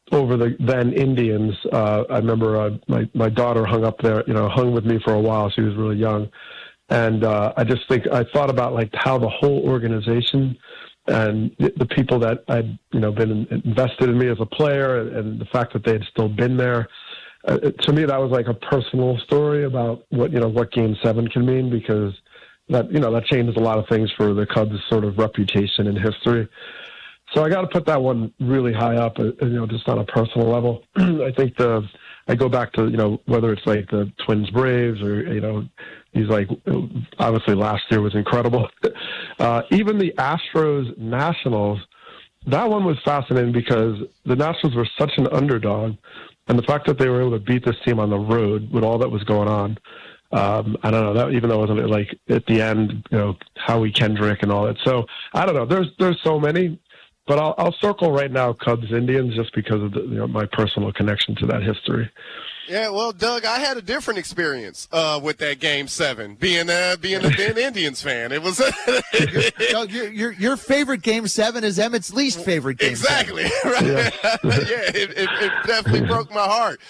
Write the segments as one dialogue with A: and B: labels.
A: over the then Indians. I remember my daughter hung with me for a while. She was really young. And I thought about like how the whole organization and the people that I'd been invested in me as a player, and the fact that they had still been there. To me, that was like a personal story about what Game 7 can mean, because that changes a lot of things for the Cubs' sort of reputation and history. So I got to put that one really high up, just on a personal level. I think I go back to, whether it's like the Twins Braves or, he's like, obviously last year was incredible. Even the Astros Nationals, that one was fascinating because the Nationals were such an underdog. And the fact that they were able to beat this team on the road with all that was going on, I don't know, that even though it wasn't like at the end, Howie Kendrick and all that. So I don't know, there's so many. But I'll circle right now Cubs Indians just because of my personal connection to that history.
B: Yeah, well, Doug, I had a different experience with that Game 7, being a then Indians fan. It was
C: Doug, your favorite Game 7 is Emmett's least favorite Game 7.
B: Exactly. Right. Yeah, it definitely broke my heart.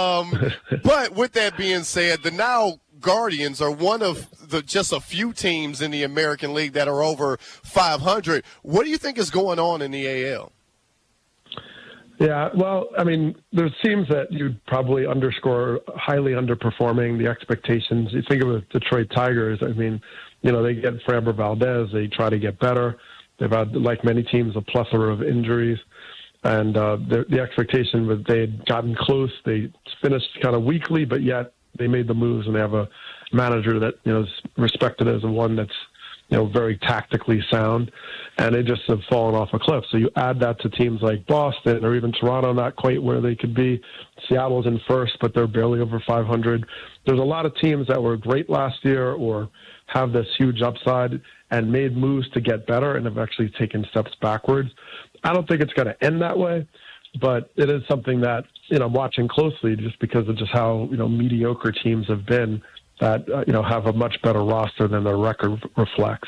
B: But with that being said, the now Guardians are one of just a few teams in the American League that are over 500. What do you think is going on in the AL?
A: Yeah, well, I mean, there's teams that you'd probably underscore highly underperforming the expectations. You think of the Detroit Tigers. I mean, they get Framber Valdez. They try to get better. They've had, like many teams, a plethora of injuries. And the expectation was they had gotten close. They finished kind of weakly, but yet they made the moves, and they have a manager that is respected as one that's very tactically sound, and they just have fallen off a cliff. So you add that to teams like Boston or even Toronto, not quite where they could be. Seattle's in first, but they're barely over 500. There's a lot of teams that were great last year or have this huge upside and made moves to get better and have actually taken steps backwards. I don't think it's going to end that way, but it is something that I'm watching closely just because of just how mediocre teams have been that have a much better roster than their record reflects.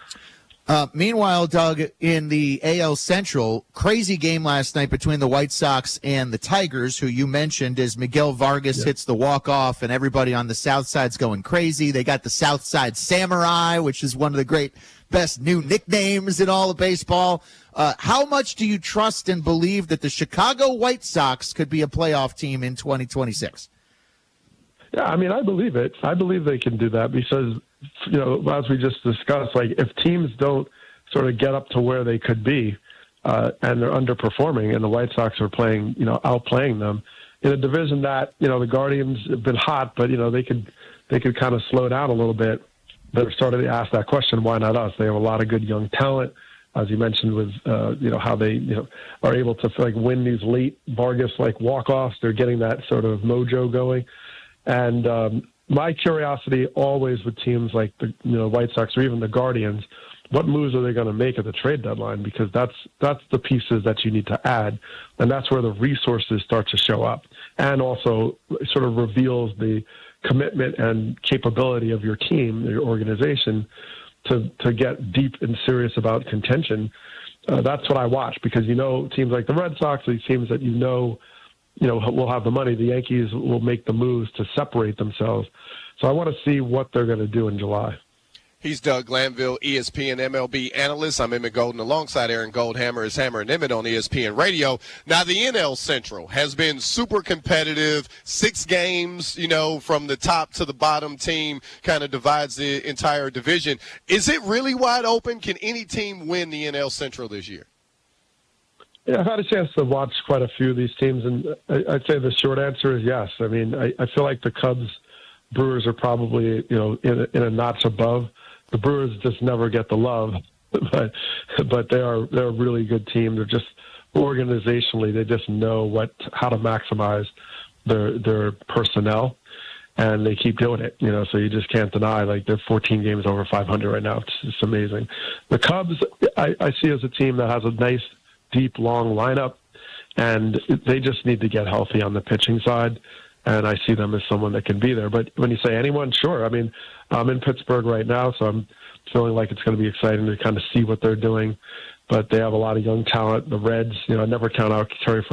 C: Meanwhile, Doug, in the AL Central, crazy game last night between the White Sox and the Tigers, who you mentioned as Miguel Vargas hits the walk-off, and everybody on the South Side's going crazy. They got the South Side Samurai, which is one of the best new nicknames in all of baseball. How much do you trust and believe that the Chicago White Sox could be a playoff team in 2026?
A: Yeah, I mean, I believe it. I believe they can do that because, as we just discussed, like if teams don't sort of get up to where they could be and they're underperforming and the White Sox are playing, outplaying them in a division that, the Guardians have been hot, but, they could kind of slow down a little bit. They're starting to ask that question, why not us? They have a lot of good young talent, as you mentioned, with, how they, are able to win these late Vargas walk-offs. They're getting that sort of mojo going. And my curiosity always with teams like the White Sox or even the Guardians, what moves are they going to make at the trade deadline? Because that's the pieces that you need to add, and that's where the resources start to show up, and also sort of reveals the commitment and capability of your team, your organization, to get deep and serious about contention. That's what I watch because teams like the Red Sox, these teams that will have the money. The Yankees will make the moves to separate themselves. So I want to see what they're going to do in July.
B: He's Doug Glanville, ESPN MLB analyst. I'm Emmett Golden alongside Aaron Goldhammer is Hammer and Emmett on ESPN Radio. Now, the NL Central has been super competitive. 6 games, from the top to the bottom team kind of divides the entire division. Is it really wide open? Can any team win the NL Central this year?
A: Yeah, I've had a chance to watch quite a few of these teams, and I'd say the short answer is yes. I mean, I feel like the Cubs, Brewers are probably, in a notch above. The Brewers just never get the love, but they're a really good team. They're just organizationally, they just know how to maximize their personnel, and they keep doing it. So you just can't deny they're 14 games over 500 right now. It's just amazing. The Cubs, I see as a team that has a nice, deep, long lineup, and they just need to get healthy on the pitching side, and I see them as someone that can be there. But when you say anyone, sure. I mean, I'm in Pittsburgh right now, so I'm feeling like it's going to be exciting to kind of see what they're doing, but they have a lot of young talent. The Reds, I never count out Terry